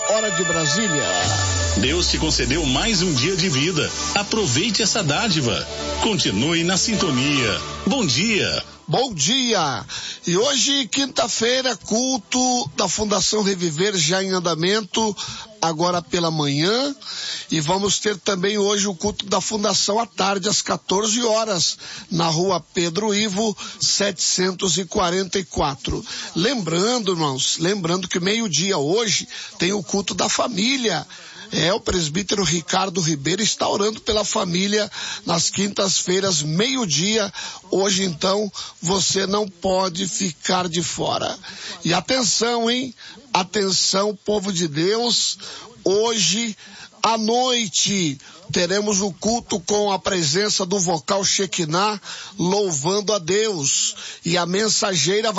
hora de Brasília. Deus te concedeu mais um dia de vida. Aproveite essa dádiva. Continue na sintonia. Bom dia. Bom dia! E hoje, quinta-feira, culto da Fundação Reviver já em andamento, agora pela manhã. E vamos ter também hoje o culto da Fundação à tarde, às 14 horas, na rua Pedro Ivo, 744. Lembrando, irmãos, que meio-dia hoje tem o culto da família. O presbítero Ricardo Ribeiro está orando pela família nas quintas-feiras, meio-dia. Hoje, então, você não pode ficar de fora. E atenção, hein? Atenção, povo de Deus. Hoje, à noite, teremos o culto com a presença do vocal Shekinah, louvando a Deus. E a mensageira vai